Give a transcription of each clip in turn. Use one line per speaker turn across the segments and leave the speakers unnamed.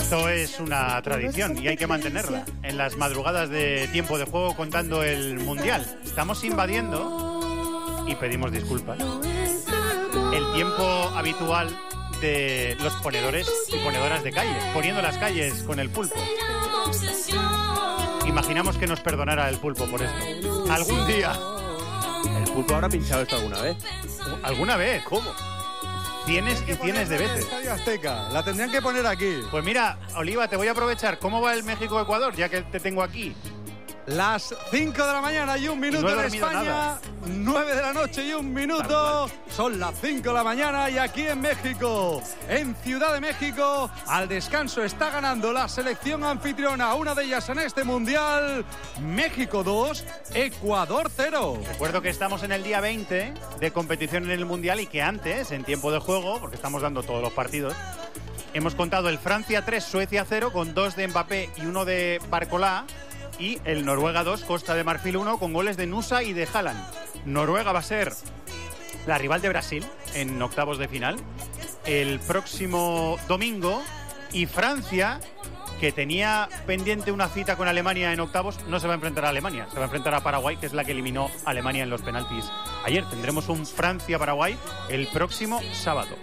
Esto es una tradición y hay que mantenerla. En las madrugadas de tiempo de juego contando el Mundial. Estamos invadiendo, y pedimos disculpas, el tiempo habitual de los ponedores y ponedoras de calles, poniendo las calles con el pulpo. Imaginamos que nos perdonara el pulpo por esto. Algún día.
¿El pulpo habrá pinchado esto alguna vez?
¿Alguna vez?
¿Cómo?
Cienes y cienes de veces.
Estadio Azteca, la tendrían que poner aquí.
Pues mira, Oliva, te voy a aprovechar. ¿Cómo va el México-Ecuador? Ya que te tengo aquí.
Las 5 de la mañana y un minuto
No he
en
dormido
España.
nada.
9 de la noche y un minuto. Son las 5 de la mañana y aquí en México, en Ciudad de México, al descanso está ganando la selección anfitriona, una de ellas en este Mundial. México 2, Ecuador 0.
Recuerdo que estamos en el día 20 de competición en el Mundial y que antes, en tiempo de juego, porque estamos dando todos los partidos, hemos contado el Francia 3, Suecia 0, con 2 de Mbappé y 1 de Barcolá, y el Noruega 2, Costa de Marfil 1, con goles de Nusa y de Haaland. Noruega va a ser la rival de Brasil en octavos de final el próximo domingo, y Francia, que tenía pendiente una cita con Alemania en octavos, no se va a enfrentar a Alemania, se va a enfrentar a Paraguay, que es la que eliminó a Alemania en los penaltis ayer. Tendremos un Francia-Paraguay el próximo sábado.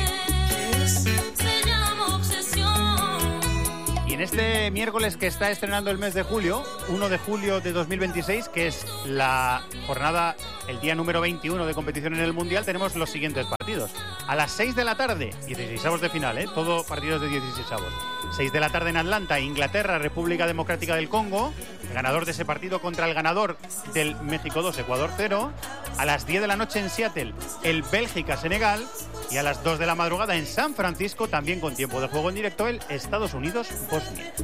Y en este miércoles que está estrenando el mes de julio, 1 de julio de 2026, que es la jornada, el día número 21 de competición en el Mundial, tenemos los siguientes partidos. A las 6 de la tarde, 16avos de final, todo partidos de 16avos. 6 de la tarde en Atlanta, Inglaterra, República Democrática del Congo. El ganador de ese partido contra el ganador del México 2, Ecuador 0. A las 10 de la noche en Seattle, el Bélgica-Senegal. Y a las 2 de la madrugada en San Francisco, también con tiempo de juego en directo, el Estados Unidos-Bosnia.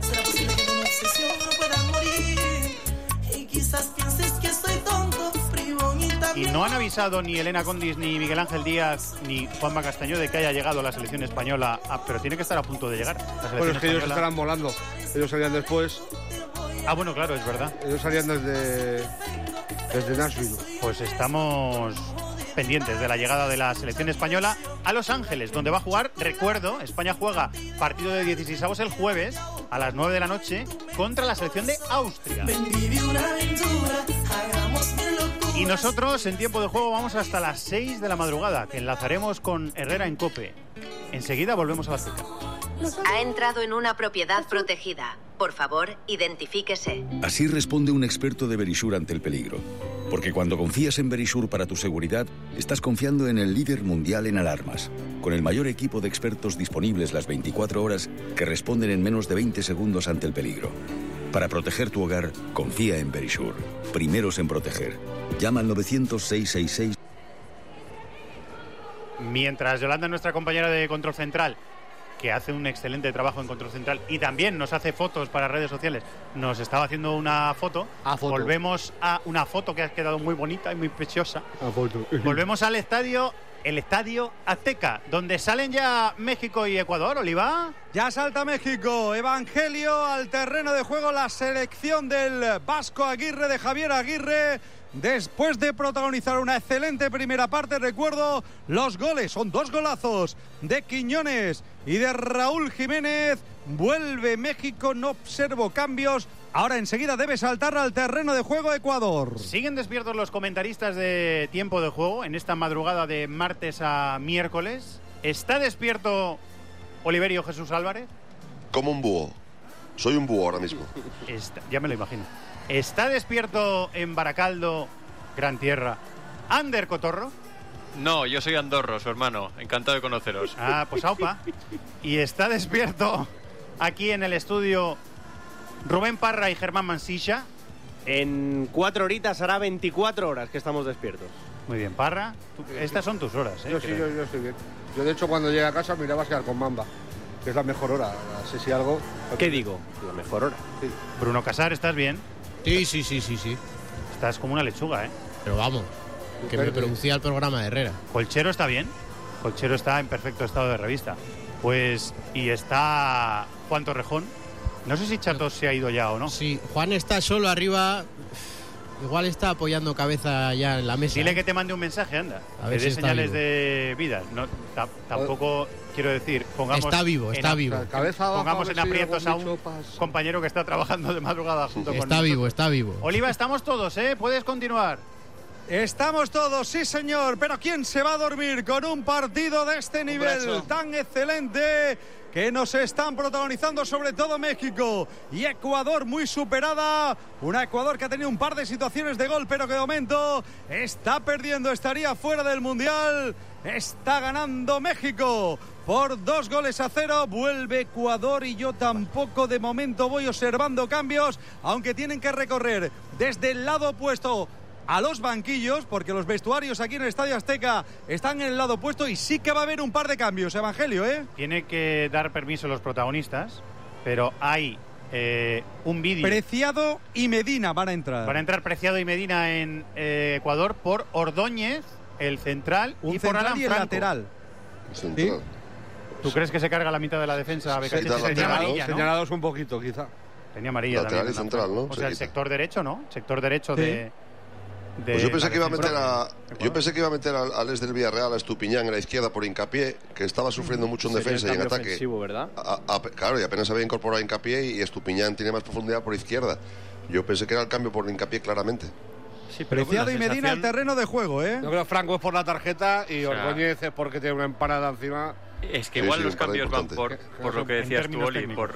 Y no han avisado ni Elena Condis, ni Miguel Ángel Díaz, ni Juanma Castaño de que haya llegado la selección española, pero tiene que estar a punto de llegar.
Bueno, es que ellos estarán volando. Ellos salían después.
Ah, bueno, claro, es verdad.
Ellos salían desde Nashville.
Pues estamos pendientes de la llegada de la selección española a Los Ángeles, donde va a jugar, recuerdo, España juega partido de 16avos el jueves a las 9 de la noche contra la selección de Austria. Y nosotros en tiempo de juego vamos hasta las 6 de la madrugada, que enlazaremos con Herrera en COPE. Enseguida volvemos a la cita.
Ha entrado en una propiedad protegida. Por favor, identifíquese.
Así responde un experto de Verisure ante el peligro. Porque cuando confías en Verisure para tu seguridad, estás confiando en el líder mundial en alarmas, con el mayor equipo de expertos disponibles las 24 horas que responden en menos de 20 segundos ante el peligro. Para proteger tu hogar, confía en Verisure. Primeros en proteger. Llama al 900-666.
Mientras Yolanda, nuestra compañera de Control Central, que hace un excelente trabajo en Control Central y también nos hace fotos para redes sociales, nos estaba haciendo una foto. Volvemos a una foto que ha quedado muy bonita y muy preciosa. Volvemos al estadio, el Estadio Azteca, donde salen ya México y Ecuador, Oliva.
Ya salta México, Evangelio al terreno de juego, la selección del Vasco Aguirre, de Javier Aguirre. Después de protagonizar una excelente primera parte, recuerdo los goles, son 2 golazos de Quiñones y de Raúl Jiménez. Vuelve México, no observo cambios. Ahora enseguida debe saltar al terreno de juego Ecuador.
Siguen despiertos los comentaristas de tiempo de juego en esta madrugada de martes a miércoles. ¿Está despierto Oliverio Jesús Álvarez?
Como un búho. Soy un búho ahora mismo.
Ya me lo imagino. ¿Está despierto en Baracaldo, Gran Tierra, Ander Cotorro?
No, yo soy Andorro, su hermano. Encantado de conoceros.
Ah, pues aupa. Y está despierto aquí en el estudio Rubén Parra y Germán Mansilla.
En 4 horitas hará 24 horas que estamos despiertos.
Muy bien, Parra. Estas son tus horas, ¿eh?
Yo estoy bien. Yo, de hecho, cuando llegue a casa me iré a vaciar con Mamba, que es la mejor hora. Así si algo...
¿Qué digo? La mejor hora.
Sí.
Bruno Casar, ¿estás bien?
Sí.
Estás como una lechuga, ¿eh?
Pero vamos, que me producía el programa de Herrera.
¿Colchero está bien? Colchero está en perfecto estado de revista. Pues, y está Juan Torrejón. No sé si Chatos se ha ido ya o no.
Sí, Juan está solo arriba. Igual está apoyando cabeza ya en la mesa.
Dile que te mande un mensaje, anda.
A ver
que dé
si está
señales
vivo.
de vida. No, tampoco quiero decir, pongamos
Está vivo.
Cabeza abajo,
pongamos en aprietos a un
chupas.
compañero que está trabajando de madrugada junto con
Está vivo.
Oliva, estamos todos, ¿eh? Puedes continuar.
Estamos todos, sí señor, pero ¿quién se va a dormir con un partido de este nivel tan excelente que nos están protagonizando sobre todo México y Ecuador muy superada? Una Ecuador que ha tenido un par de situaciones de gol, pero que de momento está perdiendo, estaría fuera del Mundial. Está ganando México por 2-0. Vuelve Ecuador y yo tampoco de momento voy observando cambios, aunque tienen que recorrer desde el lado opuesto a los banquillos, porque los vestuarios aquí en el Estadio Azteca están en el lado opuesto y sí que va a haber un par de cambios, Evangelio, ¿eh?
Tiene que dar permiso los protagonistas, pero hay un vídeo.
Preciado y Medina van a entrar.
Van a entrar Preciado y Medina en Ecuador por Ordóñez, el central,
un
y por
central
Alan
y el
Franco.
lateral.
Central.
¿Tú crees que se carga la mitad de la defensa?
Sí,
Tenía amarilla, ¿no?
Señalados un poquito, quizá.
Tenía amarilla
Lateral
también.
y central, ¿no?
O sea, el sector derecho, ¿no? Sector derecho
Sí.
de
Pues yo pensé que iba a meter
Ecuador.
al ex del Villarreal, a Estupiñán, en la izquierda por Hincapié, que estaba sufriendo mucho en defensa y en ataque.
Ofensivo, ¿verdad?
Claro, y apenas había incorporado Hincapié y Estupiñán tiene más profundidad por izquierda. Yo pensé que era el cambio por Hincapié claramente.
Sí, pero
Preciado
la
y Medina al terreno de juego, ¿eh?
Yo creo que Franco es por la tarjeta y
O sea,
Ordóñez es porque tiene una empanada encima.
Es que
Sí,
igual
sí,
los
un par de
cambios van
importante.
por lo que
En
decías tú,
términos
Oli,
técnicos.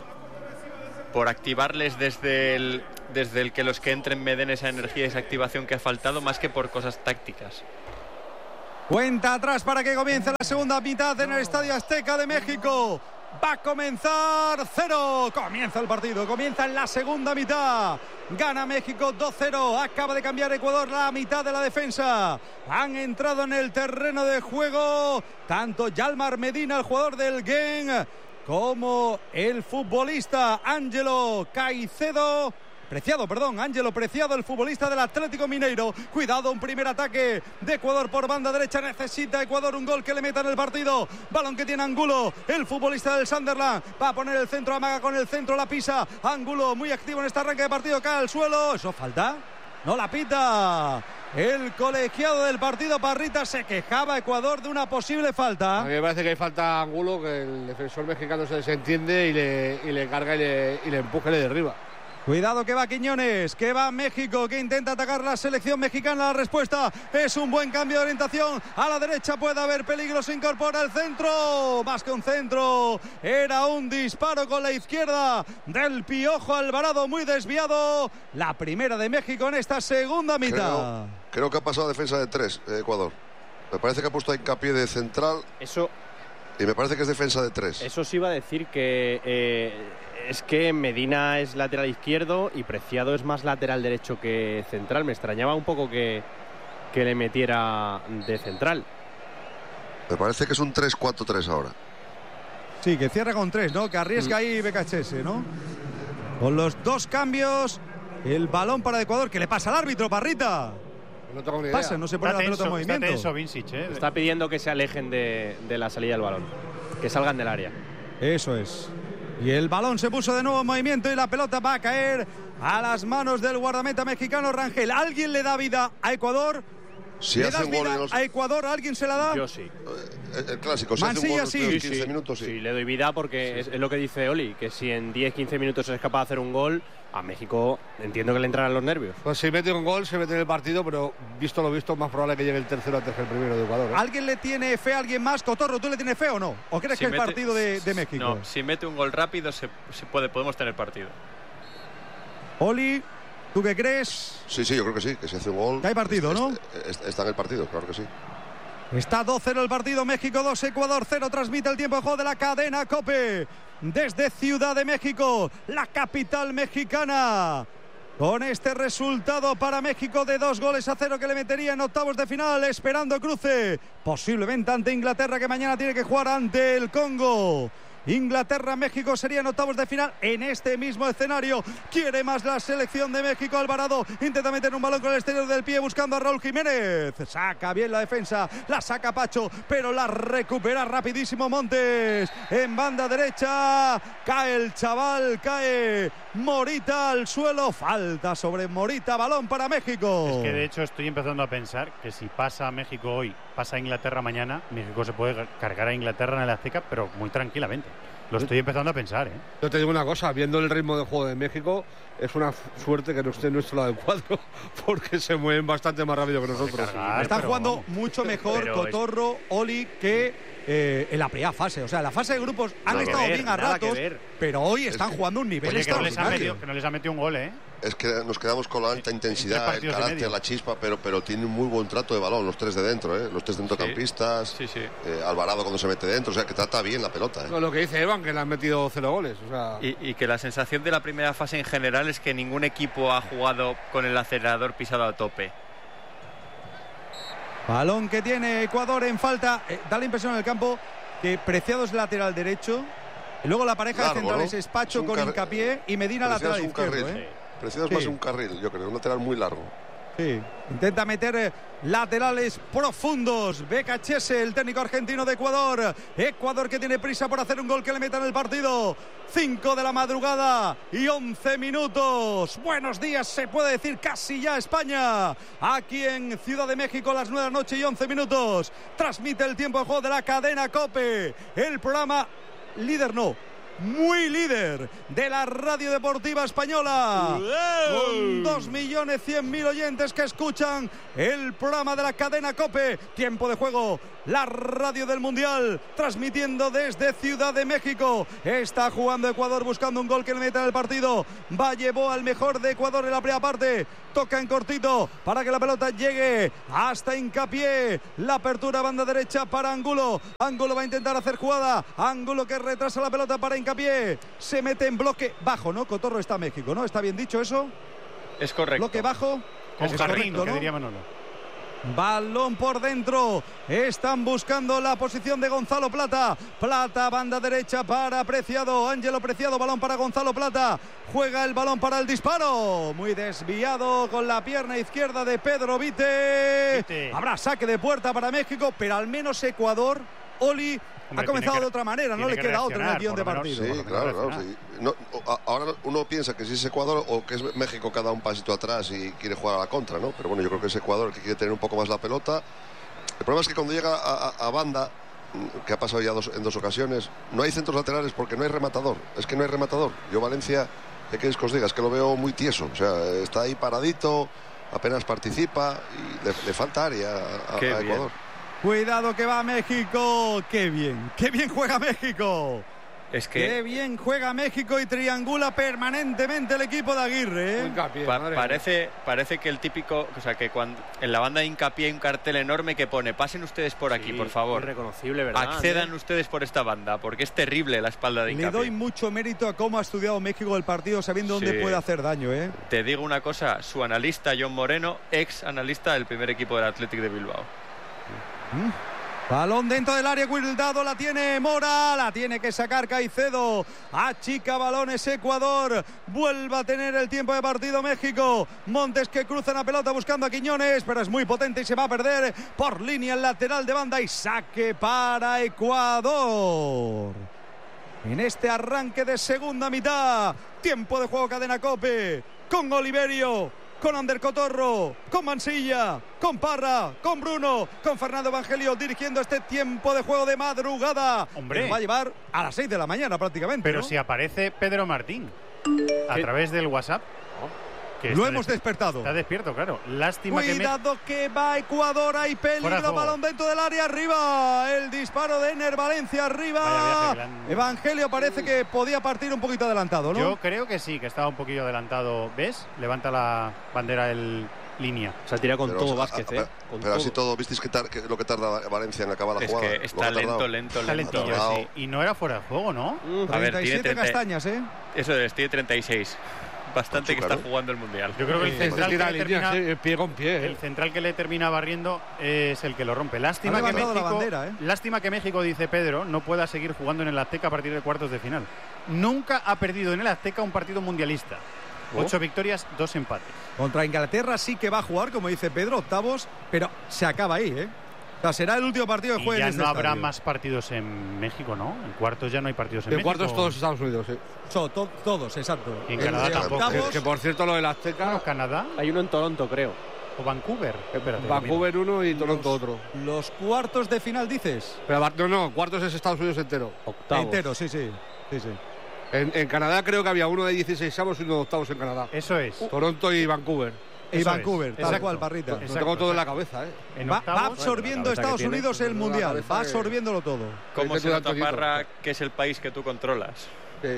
por activarles desde el que los que entren me den esa energía, esa activación que ha faltado, más que por cosas tácticas.
Cuenta atrás para que comience la segunda mitad en el Estadio Azteca de México. Va a comenzar 0. Comienza el partido, comienza en la segunda mitad. Gana México 2-0. Acaba de cambiar Ecuador la mitad de la defensa. Han entrado en el terreno de juego tanto Yalmar Medina, el jugador del Genk, como el futbolista Ángelo Preciado, el futbolista del Atlético Mineiro. Cuidado, un primer ataque de Ecuador por banda derecha. Necesita Ecuador un gol que le meta en el partido. Balón que tiene Angulo, el futbolista del Sunderland. Va a poner el centro, amaga con el centro, la pisa. Angulo muy activo en este arranque de partido, cae al suelo. ¿Eso falta? No la pita. El colegiado del partido, Parrita, se quejaba Ecuador de una posible falta.
A mí me parece que hay falta a Angulo, que el defensor mexicano se desentiende y le carga y le empuja y le derriba.
Cuidado que va Quiñones, que va México, que intenta atacar la selección mexicana. La respuesta es un buen cambio de orientación. A la derecha puede haber peligro, se incorpora el centro. Más que un centro, era un disparo con la izquierda del Piojo Alvarado, muy desviado. La primera de México en esta segunda mitad.
Creo que ha pasado a defensa de 3, Ecuador. Me parece que ha puesto a Hincapié de central
Eso
y me parece que es defensa de 3.
Eso sí iba a decir que es que Medina es lateral izquierdo y Preciado es más lateral derecho que central. Me extrañaba un poco que le metiera de central.
Me parece que es un 3-4-3 ahora.
Sí, que cierra con 3, ¿no? Que arriesga ahí BKHS, ¿no? Con los dos cambios, el balón para Ecuador. ¿Qué le pasa al árbitro, Parrita?
No tengo ni idea.
Pasa, no se pone la pelota en movimiento.
Está tenso, Vincic, ¿eh?
Está pidiendo que se alejen de la salida del balón, que salgan del área.
Eso es. Y el balón se puso de nuevo en movimiento y la pelota va a caer a las manos del guardameta mexicano Rangel. ¿Alguien le da vida a Ecuador?
Si
¿Le
hace
das
un gol
vida
en los...
a Ecuador? ¿Alguien se la da?
Yo sí.
El clásico, si hace un
Mansilla,
gol en los
sí.
primeros 15 minutos, sí.
Sí, le doy vida porque es lo que dice Oli, que si en 10-15 minutos es capaz de hacer un gol, a México entiendo que le entrarán los nervios.
Pues si mete un gol, se mete en el partido, pero visto lo visto, más probable que llegue el tercero antes que el primero de Ecuador, ¿eh?
¿Alguien le tiene fe a alguien más? Cotorro, ¿tú le tienes fe o no? ¿O crees que es partido de México?
No, si mete un gol rápido podemos tener partido.
Oli, ¿tú qué crees?
Sí, yo creo que sí, que si hace un gol...
Que hay partido, ¿no?
Está en el partido, claro que sí.
Está 2-0 el partido, México 2, Ecuador 0. Transmite el tiempo de juego de la cadena COPE desde Ciudad de México, la capital mexicana. Con este resultado para México de 2-0 que le metería en octavos de final, esperando cruce, posiblemente ante Inglaterra, que mañana tiene que jugar ante el Congo. Inglaterra-México sería en octavos de final en este mismo escenario. Quiere más la selección de México. Alvarado intenta meter un balón con el exterior del pie buscando a Raúl Jiménez. Saca bien la defensa, la saca Pacho, pero la recupera rapidísimo Montes. En banda derecha cae el chaval, cae Morita al suelo. Falta sobre Morita, balón para México.
Es que de hecho estoy empezando a pensar que si pasa a México hoy pasa a Inglaterra mañana, México se puede cargar a Inglaterra en el Azteca, pero muy tranquilamente. Lo estoy empezando a pensar, ¿eh?
Yo te digo una cosa, viendo el ritmo de juego de México, es una suerte que no esté en nuestro lado del cuadro, porque se mueven bastante más rápido que nosotros.
Están jugando mucho mejor Cotorro, Oli, que en la primera fase. O sea, en la fase de grupos han estado bien a ratos, pero hoy están jugando un nivel extraordinario.
Que no les ha metido un gol, ¿eh?
Es que nos quedamos con la alta intensidad, el carácter, la chispa, pero tienen muy buen trato de balón los tres de dentro, ¿eh? Los tres centrocampistas, Alvarado cuando se mete dentro, o sea, que trata bien la pelota, ¿eh?
Lo que dice Evan, que le han metido 0 goles. O sea...
y que la sensación de la primera fase en general es que ningún equipo ha jugado con el acelerador pisado a tope.
Balón que tiene Ecuador en falta. Da la impresión en el campo que Preciado es lateral derecho. Y luego la pareja de centrales es Pacho con Hincapié y Medina lateral izquierdo.
Preciado es más un carril, yo creo, un lateral muy largo.
Sí, intenta meter laterales profundos. Becachese, el técnico argentino de Ecuador. Ecuador que tiene prisa por hacer un gol que le meta en el partido. 5 de la madrugada y 11 minutos. Buenos días, se puede decir casi ya España. Aquí en Ciudad de México, a las 9 de la noche y 11 minutos. Transmite el tiempo de juego de la cadena COPE. El programa líder muy líder de la radio deportiva española, con 2.100.000 oyentes que escuchan el programa de la cadena COPE. Tiempo de juego, la radio del Mundial, transmitiendo desde Ciudad de México. Está jugando Ecuador buscando un gol que le meta en el partido. Llevó al mejor de Ecuador en la primera parte. Toca en cortito para que la pelota llegue hasta Hincapié. La apertura banda derecha para Angulo. Angulo va a intentar hacer jugada. Angulo que retrasa la pelota para Hincapié. Se mete en bloque bajo, ¿no? Cotorro está México, ¿no? ¿Está bien dicho eso?
Es correcto.
Bloque bajo.
Con Jarrín,
¿no?
Que diría Manolo.
Balón por dentro. Están buscando la posición de Gonzalo Plata. Plata, banda derecha para Preciado. Ángelo Preciado, balón para Gonzalo Plata. Juega el balón para el disparo. Muy desviado con la pierna izquierda de Pedro Vite. Habrá saque de puerta para México, pero al menos Ecuador, Oli, ha comenzado de otra manera, no le queda otro en el guión de partido.
Sí, claro. Sí. No, ahora uno piensa que si es Ecuador o que es México que ha dado un pasito atrás y quiere jugar a la contra, ¿no? Pero bueno, yo creo que es Ecuador el que quiere tener un poco más la pelota. El problema es que cuando llega a banda, que ha pasado ya en dos ocasiones, no hay centros laterales porque no hay rematador. Es que no hay rematador. Yo Valencia, ¿qué queréis que os diga? Es que lo veo muy tieso. O sea, está ahí paradito, apenas participa y le falta área a Ecuador.
Cuidado que va México. Qué bien juega México.
Es que
qué bien juega México y triangula permanentemente el equipo de Aguirre, ¿eh?
Parece que el típico, o sea, que cuando en la banda de Hincapié hay un cartel enorme que pone: pasen ustedes por aquí, por favor.
Irreconocible, ¿verdad?
Accedan ustedes por esta banda, porque es terrible la espalda de Hincapié.
Le doy mucho mérito a cómo ha estudiado México el partido, sabiendo dónde puede hacer daño, ¿eh?
Te digo una cosa, su analista John Moreno, ex analista del primer equipo del Athletic de Bilbao.
Balón dentro del área, cuidado, la tiene Mora, la tiene que sacar Caicedo. Achica balones Ecuador, vuelve a tener el tiempo de partido México. Montes que cruza la pelota buscando a Quiñones, pero es muy potente y se va a perder por línea el lateral de banda y saque para Ecuador. En este arranque de segunda mitad, tiempo de juego cadena COPE, con Oliverio, con Ander Cotorro, con Mansilla, con Parra, con Bruno, con Fernando Evangelio dirigiendo este tiempo de juego de madrugada.
Hombre,
va a llevar a las 6 de la mañana prácticamente.
Pero
¿no?
si aparece Pedro Martín a través del WhatsApp.
Lo hemos despertado.
Está despierto, claro. Lástima
Cuidado que va Ecuador, hay peligro, balón dentro del área, arriba. El disparo de Ener Valencia, arriba. Evangelio parece que podía partir un poquito adelantado, ¿no?
Yo creo que sí, que estaba un poquillo adelantado. ¿Ves? Levanta la bandera el línea.
Se ha tirado con todo Vázquez, ¿eh?
Pero así todo, ¿visteis lo que tarda Valencia en acabar la jugada?
Es que está lento.
Está lentillo, sí. Y no era fuera de juego, ¿no?
A ver, 37 castañas, ¿eh?
Eso es, tiene 36. Bastante que está jugando el Mundial.
Yo creo que el central que le termina,
pie con pie.
El central que le termina barriendo es el que lo rompe. Lástima que México, dice Pedro, no pueda seguir jugando en el Azteca a partir de cuartos de final. Nunca ha perdido en el Azteca un partido mundialista. 8 victorias, 2 empates.
Contra Inglaterra sí que va a jugar, como dice Pedro, octavos, pero se acaba ahí, ¿eh? O sea, será el último partido que juegue
ya
en este
no habrá
estadio.
más partidos en México, ¿no? En cuartos ya no hay partidos en México.
En cuartos todos Estados Unidos, sí.
Todos, exacto.
Y en Canadá tampoco.
Que por cierto, lo del Azteca.
Bueno, Canadá.
Hay uno en Toronto, creo.
o Vancouver. Espérate,
Vancouver uno y Toronto otro.
Los cuartos de final, dices.
Pero no, cuartos es Estados Unidos entero.
Octavos.
Entero, sí.
En Canadá creo que había uno de 16avos y uno de octavos en Canadá.
Eso es.
Toronto y Vancouver.
Y
Eso
Vancouver,
es.
tal
Exacto.
cual, Parrita.
Lo tengo todo en la cabeza, ¿eh?
En
Va
octavos,
absorbiendo
la cabeza
Estados
que tiene,
Unidos el
la
Mundial.
cabeza
Va
que-
absorbiéndolo todo.
¿Cómo
Que
se
tú,
nota,
Antonito.
Parra, que es el país que tú controlas?
Sí.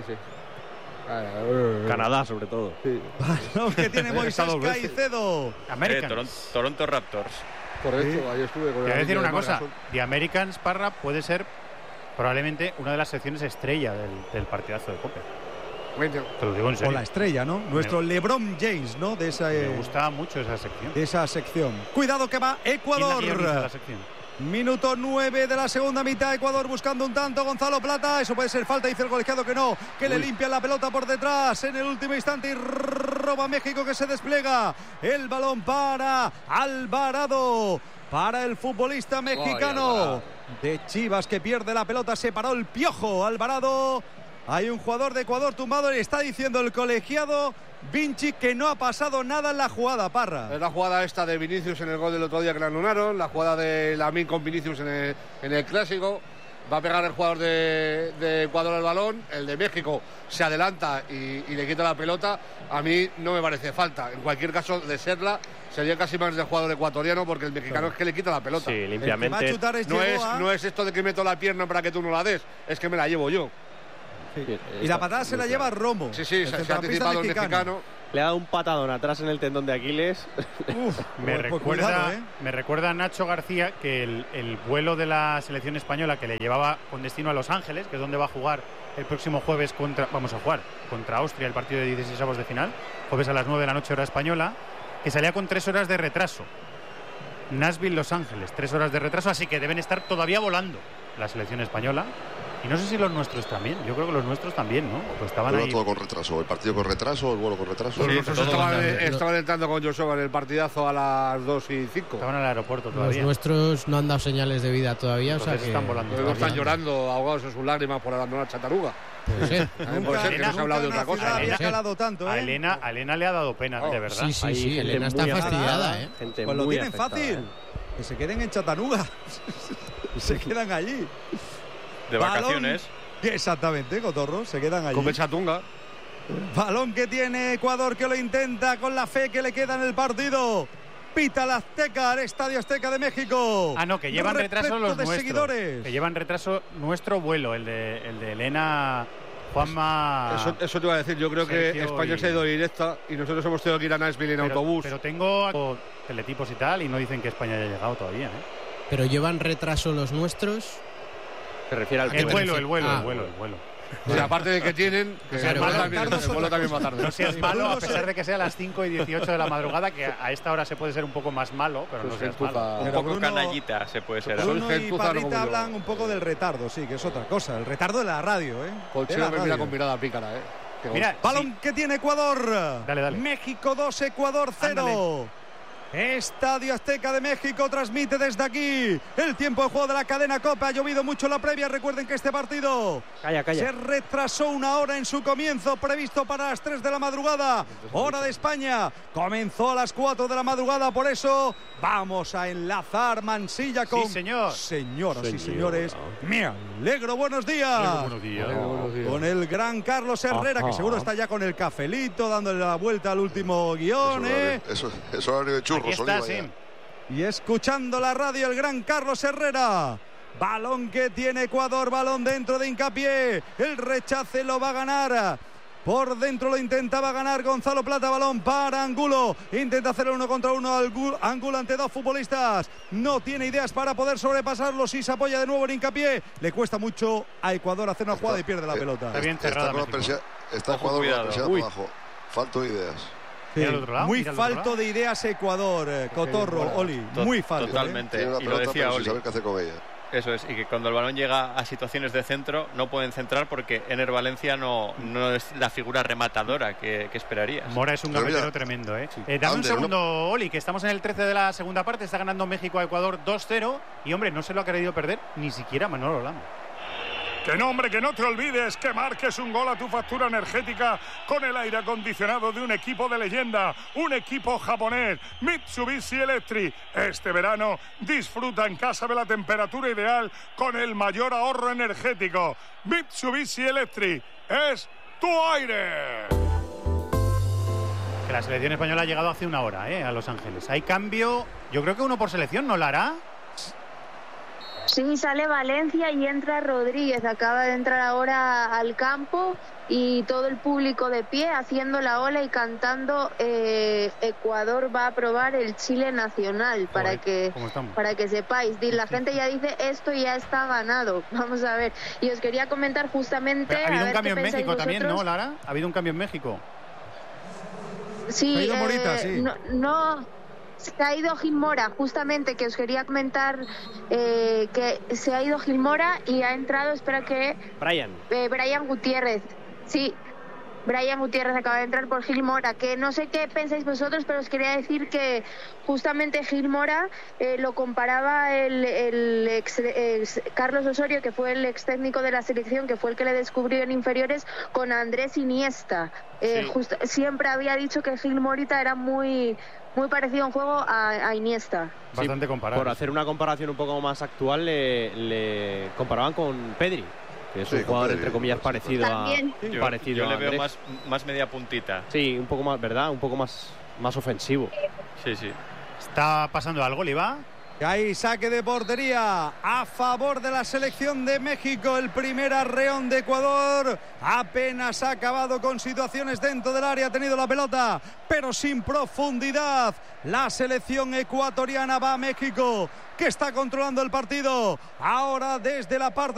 Canadá, sobre todo.
Sí.
Balón que tiene Moisés
Estado veces.
Caicedo.
Americans.
Toronto Raptors.
Correcto, ahí estuve con
Te voy a
el
decir
anillo
una
de
cosa.
Margasol.
The Americans, Parra, puede ser probablemente una de las secciones estrella del partidazo de Copa. Te lo digo en
O
serio.
la estrella, ¿no? Nuestro LeBron James, ¿no? De
Me gusta mucho esa sección.
esa sección. Cuidado que va
¿Quién la guioniza,
Ecuador.
la sección?
Minuto 9 de la segunda mitad. Ecuador buscando un tanto. Gonzalo Plata. Eso puede ser falta. Dice el colegiado que no. Que le limpia la pelota por detrás en el último instante. Y roba México, que se despliega. El balón para Alvarado. Para el futbolista mexicano de Chivas, que pierde la pelota. Se paró el Piojo. Alvarado. Hay un jugador de Ecuador tumbado y está diciendo el colegiado Vinci que no ha pasado nada en la jugada, Parra.
Es la jugada esta de Vinicius en el gol del otro día que le anularon, la jugada de Lamine con Vinicius en el clásico. Va a pegar el jugador de Ecuador el balón, el de México se adelanta y le quita la pelota. A mí no me parece falta. En cualquier caso, de serla, sería casi más del jugador ecuatoriano, porque el mexicano es que le quita la pelota.
Sí,
El que va a
limpiamente.
chutar es
No
Yegoa.
es esto de que meto la pierna para que tú no la des, es que me la llevo yo.
Y la patada se la lleva Romo.
Sí,
el
se ha
centrocampista
anticipado el mexicano.
Le ha dado un patadón atrás en el tendón de Aquiles.
Pues cuidado, ¿eh?
Me recuerda a Nacho García que el vuelo de la selección española que le llevaba con destino a Los Ángeles, que es donde va a jugar el próximo jueves vamos a jugar contra Austria el partido de 16avos de final, jueves a las 9 de la noche hora española, que salía con 3 horas de retraso. Nashville, Los Ángeles, 3 horas de retraso, así que deben estar todavía volando la selección española. Y no sé si los nuestros también, yo creo que los nuestros también, ¿no? Pues estaban
Bueno,
ahí.
todo con retraso. El partido con retraso, el vuelo con retraso.
Sí,
Nosotros
todo
estaban entrando con Joshua en el partidazo a las 2:05.
Estaban en el aeropuerto
Los
todavía.
nuestros no han dado señales de vida todavía, o sea
Entonces
que
están volando.
Luego están
todavía
llorando, ahogados en sus lágrimas por abandonar Chataruga.
puede ser.
Puede ser que no se ha hablado de otra cosa.
Había
Sí.
calado tanto,
A
¿eh?
Elena le ha dado pena, de verdad.
Sí,
Hay
sí,
gente
Elena está
muy
fastidiada,
afectada,
¿eh?
Gente
Pues lo
muy
tienen
afectada,
fácil. Que se queden en Chatanuga. Se quedan allí.
De
Balón.
vacaciones.
Exactamente, Cotorro. Se quedan allí.
Come Chatunga.
Balón que tiene Ecuador, que lo intenta con la fe que le queda en el partido. Pita la Azteca, el Estadio Azteca de México.
Ah, no, que llevan retraso
Repleto
los
de
nuestros.
seguidores.
Que llevan retraso nuestro vuelo, el de Elena, Juanma.
Eso te iba a decir. Yo creo que
Sergio
España
y-
se ha ido directa y nosotros hemos tenido que ir a Nashville en autobús.
Pero tengo teletipos y tal, y no dicen que España haya llegado todavía, ¿eh?
Pero llevan retraso los nuestros.
Se refiere al
El
vuelo.
vuelo.
Ah.
O sea, aparte de que tienen, que
Claro,
el vuelo
claro,
también,
tardas
el vuelo
otra
también va tarde.
No seas
Sí,
malo, a
Bruno
pesar
se-
de que sea a las 5:18 de la madrugada, que a esta hora se puede ser un poco más malo, pero no
Pues
seas
gentuza.
malo.
Un
Pero
poco
Bruno-
canallita se puede ser.
Bruno y
gentuza, no como
Parrita
yo.
hablan un poco del retardo, sí, que es otra cosa. El retardo de la radio, ¿eh? De
Colchero
la
me mira
radio.
con mirada pícara, Qué
Mira,
Balón que tiene Ecuador.
Dale.
México 2, Ecuador 0. Estadio Azteca de México transmite desde aquí el tiempo de juego de la cadena Copa. Ha llovido mucho en la previa. Recuerden que este partido
Calla.
se retrasó una hora en su comienzo, previsto para las 3 de la madrugada, hora de España. Comenzó a las 4 de la madrugada, por eso vamos a enlazar Mansilla con...
Sí, señor.
Señoras y
Señora.
señores, me alegro, buenos días.
Buenos días.
Con el gran Carlos Herrera, que
Ajá.
seguro está ya con el cafelito, dándole la vuelta al último guión, ¿eh?
Eso es horario de churros,
Aquí está,
Oliva,
sí.
ya.
Y escuchando la radio, el gran Carlos Herrera. Balón que tiene Ecuador, balón dentro de Hincapié. El rechace lo va a ganar. Por dentro lo intentaba ganar Gonzalo Plata, balón para Angulo. Intenta hacer el 1 contra 1 Angulo ante dos futbolistas. No tiene ideas para poder sobrepasarlo. Si se apoya de nuevo en Hincapié. Le cuesta mucho a Ecuador hacer una jugada y pierde la pelota.
Está bien cerrada
Está, con la
México.
está
Ojo,
Ecuador con la
cuidado.
presión
Uy.
abajo. Falto de ideas.
Mira al otro lado,
Muy
mira al otro
falto
lado.
de ideas Ecuador, Cotorro, Oli. Muy falto.
Totalmente.
Tiene una
Y lo
pelota,
decía
pero sin
Oli.
saber qué hacer con ella.
Eso es, y que cuando el balón llega a situaciones de centro no pueden centrar porque Ener Valencia no es la figura rematadora que esperarías.
Mora es un
Pero
gavetero
mira,
tremendo, ¿eh? Dame un
Ander,
segundo, Oli, que estamos en el 13 de la segunda parte. Está ganando México a Ecuador 2-0. Y, hombre, no se lo ha querido perder ni siquiera Manolo Lama.
Que no, hombre, que no te olvides que marques un gol a tu factura energética con el aire acondicionado de un equipo de leyenda, un equipo japonés, Mitsubishi Electric. Este verano disfruta en casa de la temperatura ideal con el mayor ahorro energético. Mitsubishi Electric es tu aire.
Que la selección española ha llegado hace una hora, a Los Ángeles. Hay cambio, yo creo que uno por selección, ¿no, Lara?
Sí, sale Valencia y entra Rodríguez. Acaba de entrar ahora al campo y todo el público de pie haciendo la ola y cantando Ecuador va a aprobar el Chile nacional. Para que sepáis. La gente ya dice esto ya está ganado. Vamos a ver. Y os quería comentar justamente...
Pero ha habido un cambio en México también, ¿no, Lara? ¿Ha habido un cambio en México?
Sí, no, se ha ido Gil Mora, justamente, que os quería comentar que se ha ido Gil Mora y ha entrado, Brian Gutiérrez. Sí, Brian Gutiérrez acaba de entrar por Gil Mora, que no sé qué pensáis vosotros, pero os quería decir que justamente Gil Mora lo comparaba el ex Carlos Osorio, que fue el ex técnico de la selección, que fue el que le descubrió en inferiores, con Andrés Iniesta. Siempre había dicho que Gil Morita era muy parecido en juego a Iniesta.
Bastante comparable.
Por hacer una comparación un poco más actual, le comparaban con Pedri, que es un jugador, entre comillas, parecido a
yo le veo más media puntita.
Sí, un poco más, ¿verdad? Un poco más ofensivo.
Sí.
¿Está pasando algo, Liva?
Y hay saque de portería a favor de la selección de México. El primer arreón de Ecuador apenas ha acabado con situaciones dentro del área. Ha tenido la pelota, pero sin profundidad. La selección ecuatoriana va a México, que está controlando el partido. Ahora desde la parte